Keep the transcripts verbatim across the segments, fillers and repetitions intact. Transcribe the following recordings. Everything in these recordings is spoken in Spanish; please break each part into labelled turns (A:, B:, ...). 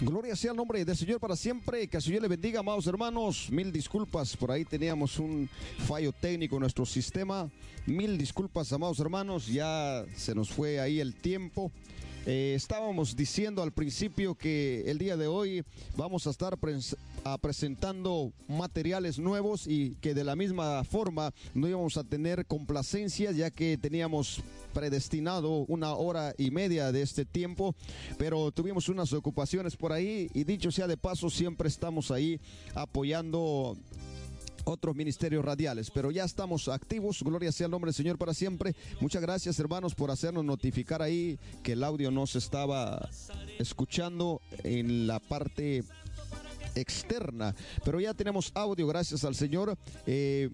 A: Gloria sea el nombre del Señor para siempre. Que el Señor le bendiga, amados hermanos. Mil disculpas, por ahí teníamos un fallo técnico en nuestro sistema. Mil disculpas, amados hermanos. Ya se nos fue ahí el tiempo. Eh, estábamos diciendo al principio que el día de hoy vamos a estar pres a presentando materiales nuevos y que de la misma forma no íbamos a tener complacencias, ya que teníamos predestinado una hora y media de este tiempo, pero tuvimos unas ocupaciones por ahí y dicho sea de paso, siempre estamos ahí apoyando otros ministerios radiales, pero ya estamos activos. Gloria sea el nombre del Señor para siempre. Muchas gracias, hermanos, por hacernos notificar ahí que el audio no se estaba escuchando en la parte externa, pero ya tenemos audio, gracias al Señor. eh,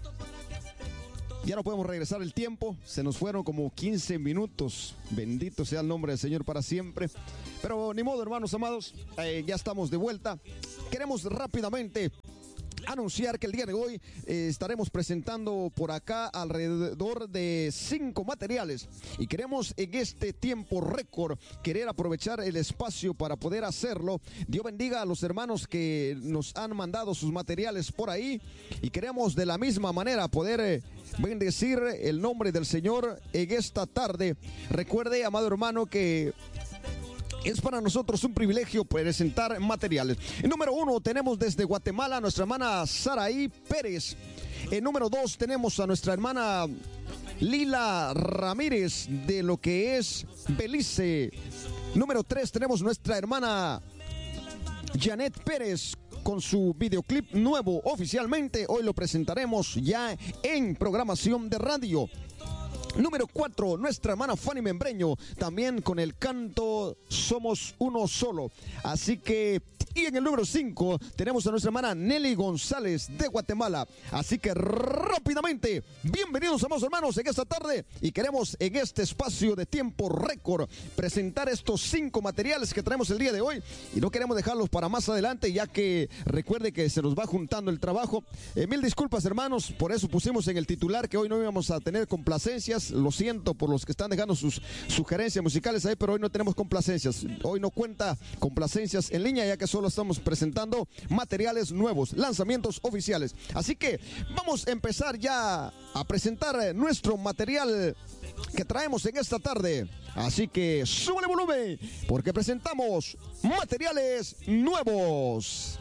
A: Ya no podemos regresar el tiempo, se nos fueron como quince minutos, bendito sea el nombre del Señor para siempre, pero ni modo, hermanos amados, eh, ya estamos de vuelta. Queremos rápidamente anunciar que el día de hoy eh, estaremos presentando por acá alrededor de cinco materiales y queremos en este tiempo récord querer aprovechar el espacio para poder hacerlo. Dios bendiga a los hermanos que nos han mandado sus materiales por ahí y queremos de la misma manera poder eh, bendecir el nombre del Señor en esta tarde. Recuerde, amado hermano, que es para nosotros un privilegio presentar materiales. En número uno tenemos desde Guatemala a nuestra hermana Saraí Pérez. En número dos tenemos a nuestra hermana Lila Ramírez de lo que es Belice. Número tres tenemos nuestra hermana Janet Pérez con su videoclip nuevo oficialmente. Hoy lo presentaremos ya en programación de radio. Número cuatro, nuestra hermana Fanny Membreño, también con el canto Somos Uno Solo. Así que, y en el número cinco, tenemos a nuestra hermana Nelly González de Guatemala. Así que rápidamente, bienvenidos, amados hermanos, en esta tarde. Y queremos en este espacio de tiempo récord presentar estos cinco materiales que traemos el día de hoy. Y no queremos dejarlos para más adelante, ya que recuerde que se nos va juntando el trabajo. Eh, mil disculpas, hermanos, por eso pusimos en el titular que hoy no íbamos a tener complacencias. Lo siento por los que están dejando sus sugerencias musicales ahí, pero hoy no tenemos complacencias. Hoy no cuenta complacencias en línea, ya que solo estamos presentando materiales nuevos, lanzamientos oficiales. Así que vamos a empezar ya a presentar nuestro material que traemos en esta tarde. Así que súbale volumen, porque presentamos materiales nuevos.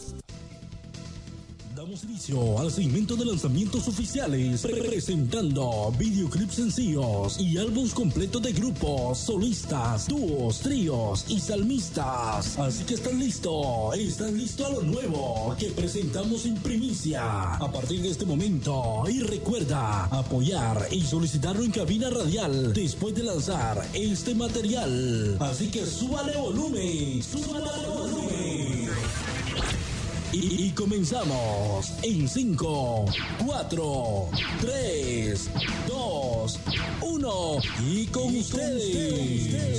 B: Damos inicio al segmento de lanzamientos oficiales, presentando videoclips sencillos y álbumes completos de grupos, solistas, dúos, tríos y salmistas. Así que están listos, están listos a lo nuevo que presentamos en primicia a partir de este momento. Y recuerda apoyar y solicitarlo en cabina radial después de lanzar este material. Así que súbale volumen, súbale volumen. Y, y comenzamos en cinco, cuatro, tres, dos, uno. Y con, y ustedes. Con ustedes.